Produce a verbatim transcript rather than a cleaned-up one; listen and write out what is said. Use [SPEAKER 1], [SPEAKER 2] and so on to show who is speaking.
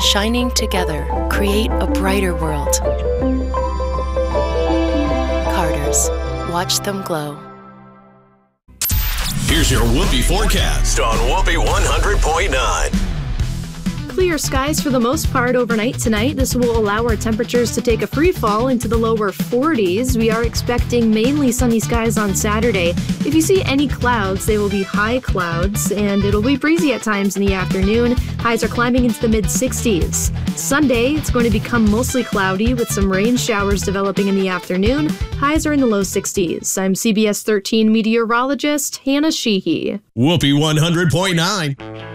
[SPEAKER 1] shining together, create a brighter world. Carter's. Watch them glow.
[SPEAKER 2] Here's your Whoopee forecast on Whoopee one hundred point nine.
[SPEAKER 3] Clear skies for the most part overnight tonight. This will allow our temperatures to take a free fall into the lower forties. We are expecting mainly sunny skies on Saturday. If you see any clouds, they will be high clouds, and it'll be breezy at times in the afternoon. Highs are climbing into the mid sixties. Sunday, it's going to become mostly cloudy with some rain showers developing in the afternoon. Highs are in the low sixties. I'm C B S thirteen meteorologist Hannah Sheehy.
[SPEAKER 2] Whoopee one hundred point nine.